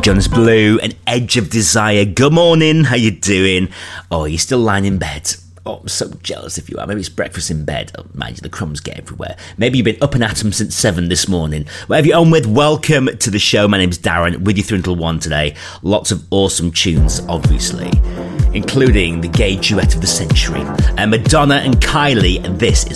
Jonas Blue and Edge of Desire. Good morning, how you doing? Oh, you're still lying in bed. Oh, I'm so jealous if you are. Maybe it's breakfast in bed. Oh, mind you, the crumbs get everywhere. Maybe you've been up and at 'em since 7 this morning. Whatever you're on with, welcome to the show. My name's Darren, with you through until 1 today. Lots of awesome tunes, obviously, including the gay duet of the century. Madonna and Kylie, and this is